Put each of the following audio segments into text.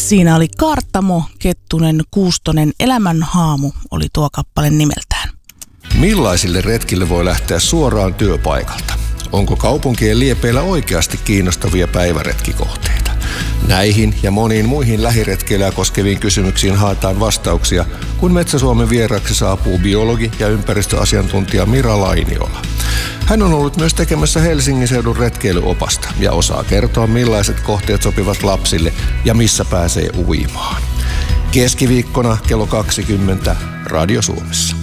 Siinä oli Kaartamo, Kettunen, Kuustonen, Elämän haamu oli tuo kappale nimeltään. Millaisille retkille voi lähteä suoraan työpaikalta? Onko kaupunkien liepeillä oikeasti kiinnostavia päiväretkikohteita? Näihin ja moniin muihin lähiretkeilyä koskeviin kysymyksiin haetaan vastauksia, kun Metsä-Suomen vieraaksi saapuu biologi ja ympäristöasiantuntija Mira Lainiola. Hän on ollut myös tekemässä Helsingin seudun retkeilyopasta ja osaa kertoa, millaiset kohteet sopivat lapsille ja missä pääsee uimaan. Keskiviikkona kello 20 Radio Suomessa.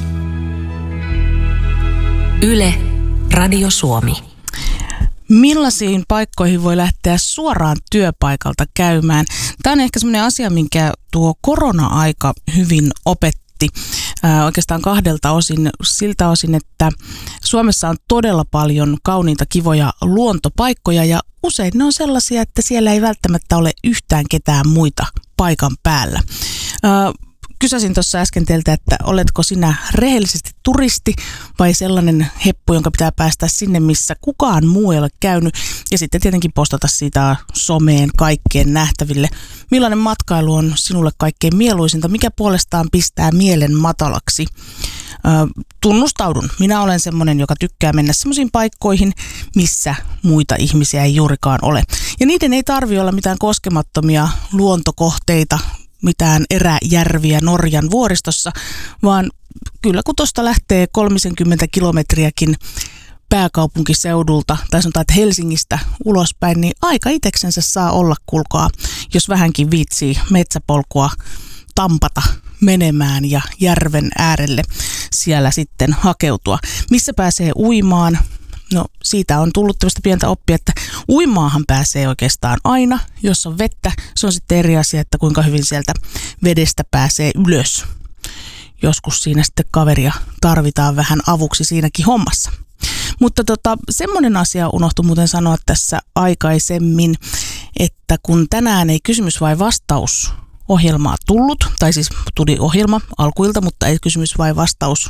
Yle, Radio Suomi. Millaisiin paikkoihin voi lähteä suoraan työpaikalta käymään? Tämä on ehkä semmoinen asia, minkä tuo korona-aika hyvin opetti. Oikeastaan kahdelta osin. Siltä osin, että Suomessa on todella paljon kauniita, kivoja luontopaikkoja ja usein ne on sellaisia, että siellä ei välttämättä ole yhtään ketään muita paikan päällä. Kysäsin tuossa äsken teiltä, että oletko sinä rehellisesti turisti vai sellainen heppu, jonka pitää päästä sinne, missä kukaan muu ei ole käynyt. Ja sitten tietenkin postata siitä someen kaikkeen nähtäville. Millainen matkailu on sinulle kaikkein mieluisinta? Mikä puolestaan pistää mielen matalaksi? Tunnustaudun. Minä olen semmoinen, joka tykkää mennä semmoisiin paikkoihin, missä muita ihmisiä ei juurikaan ole. Ja niiden ei tarvitse olla mitään koskemattomia luontokohteita, mitään eräjärviä Norjan vuoristossa, vaan kyllä kun tuosta lähtee 30 kilometriäkin pääkaupunkiseudulta, tai sanotaan, että Helsingistä ulospäin, niin aika iteksensä saa olla, kuulkaa, jos vähänkin viitsii metsäpolkua tampata menemään ja järven äärelle siellä sitten hakeutua. Missä pääsee uimaan? No siitä on tullut tämmöistä pientä oppia, että uimaahan pääsee oikeastaan aina, jos on vettä. Se on sitten eri asia, että kuinka hyvin sieltä vedestä pääsee ylös. Joskus siinä sitten kaveria tarvitaan vähän avuksi siinäkin hommassa. Mutta semmoinen asia unohtui muuten sanoa tässä aikaisemmin, että kun tänään ei kysymys vai vastaus ohjelmaa tullut, tai siis tuli ohjelma alkuilta, mutta ei kysymys vai vastaus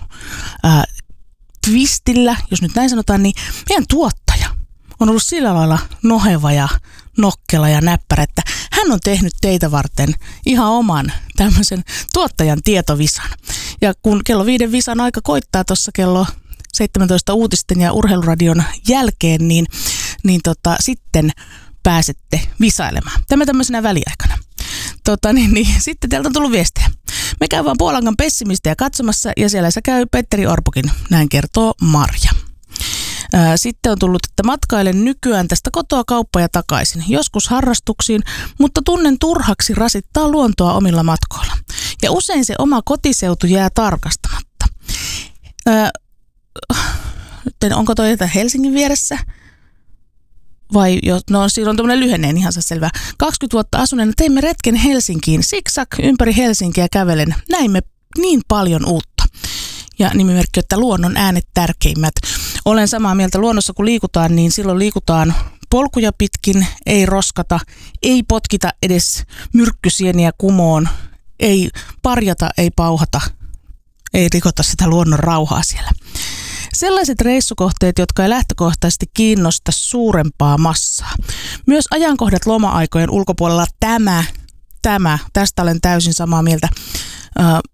twistillä, jos nyt näin sanotaan, niin meidän tuottaja on ollut sillä lailla noheva ja nokkela ja näppärä, että hän on tehnyt teitä varten ihan oman tämmöisen tuottajan tietovisan. Ja kun kello 5 visan aika koittaa tuossa kello 17 uutisten ja urheiluradion jälkeen, niin sitten pääsette visailemaan. Tämä tämmöisenä väliaikana. Sitten teiltä on tullut viestejä. Me käy vaan Puolangan pessimistejä katsomassa ja siellä se käy Petteri Orpokin, näin kertoo Marja. Sitten on tullut, että matkailen nykyään tästä kotoa kauppa ja takaisin. Joskus harrastuksiin, mutta tunnen turhaksi rasittaa luontoa omilla matkoilla. Ja usein se oma kotiseutu jää tarkastamatta. Onko toi Helsingin vieressä? Vai siinä on tämmöinen lyhenneen ihan selvää. 20 vuotta asuneena teimme retken Helsinkiin. Siksak ympäri Helsinkiä kävelen. Näimme niin paljon uutta. Ja nimimerkki, että luonnon äänet tärkeimmät. Olen samaa mieltä, luonnossa kun liikutaan, niin silloin liikutaan polkuja pitkin, ei roskata, ei potkita edes myrkkysieniä kumoon, ei parjata, ei pauhata, ei rikota sitä luonnon rauhaa siellä. Sellaiset reissukohteet, jotka ei lähtökohtaisesti kiinnosta suurempaa massaa. Myös ajankohdat loma-aikojen ulkopuolella tästä olen täysin samaa mieltä.